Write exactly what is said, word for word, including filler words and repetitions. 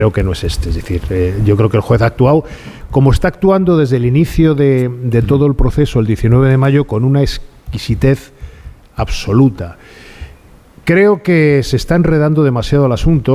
Creo que no es este, es decir, eh, yo creo que el juez ha actuado como está actuando desde el inicio de, de todo el proceso, el diecinueve de mayo, con una exquisitez absoluta. Creo que se está enredando demasiado el asunto.